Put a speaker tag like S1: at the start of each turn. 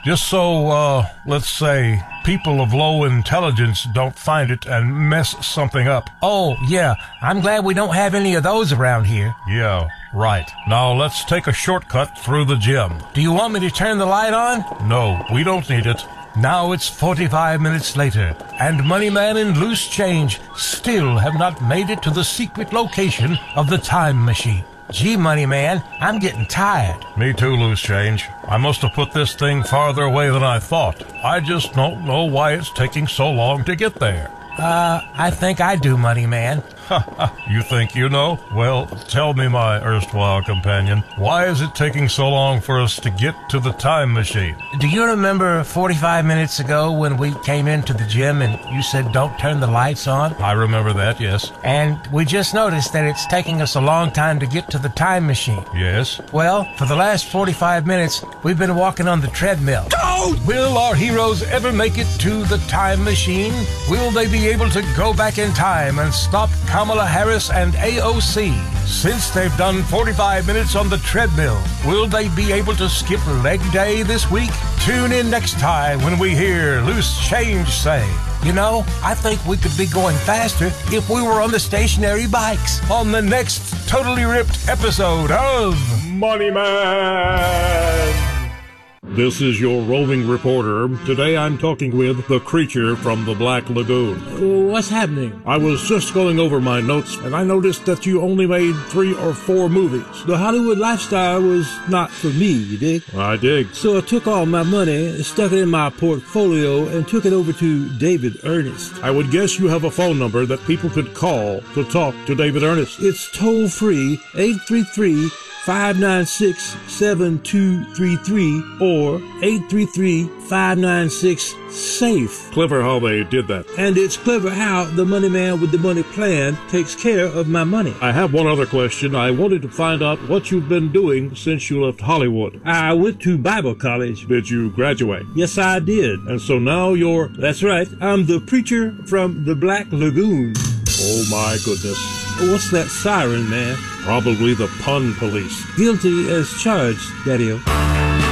S1: Just so, let's say, people of low intelligence don't find it and mess something up.
S2: Oh, yeah. I'm glad we don't have any of those around here.
S1: Yeah, right. Now let's take a shortcut through the gym.
S2: Do you want me to turn the light on?
S1: No, we don't need it. Now it's 45 minutes later, and Moneyman and Loose Change still have not made it to the secret location of the time machine.
S2: Gee, Moneyman, I'm getting tired.
S1: Me too, Loose Change. I must have put this thing farther away than I thought. I just don't know why it's taking so long to get there.
S2: I think I do, Moneyman.
S1: You think you know? Well, tell me, my erstwhile companion, why is it taking so long for us to get to the time machine?
S2: Do you remember 45 minutes ago when we came into the gym and you said don't turn the lights on?
S1: I remember that, yes.
S2: And we just noticed that it's taking us a long time to get to the time machine.
S1: Yes?
S2: Well, for the last 45 minutes, we've been walking on the treadmill.
S1: Don't! Will our heroes ever make it to the time machine? Will they be able to go back in time and stop Kamala Harris and AOC? Since they've done 45 minutes on the treadmill, will they be able to skip leg day this week? Tune in next time when we hear Loose Change say,
S2: you know, I think we could be going faster if we were on the stationary bikes.
S1: On the next Totally Ripped episode of Money Man. This is your roving reporter. Today I'm talking with the creature from the Black Lagoon.
S3: What's happening?
S1: I was just going over my notes, and I noticed that you only made 3 or 4 movies.
S3: The Hollywood lifestyle was not for me, you dig?
S1: I dig.
S3: So I took all my money, stuck it in my portfolio, and took it over to David Ernest.
S1: I would guess you have a phone number that people could call to talk to David Ernest.
S3: It's toll-free, 833-596-7233 or 833-596-SAFE.
S1: Clever how they did that.
S3: And it's clever how the money man with the money plan takes care of my money.
S1: I have one other question. I wanted to find out what you've been doing since you left Hollywood.
S3: I went to Bible college.
S1: Did you graduate?
S3: Yes, I did.
S1: And so now you're...
S3: That's right. I'm the preacher from the Black Lagoon.
S1: Oh my goodness.
S3: What's that siren, man?
S1: Probably the pun police.
S3: Guilty as charged, Daddy-o.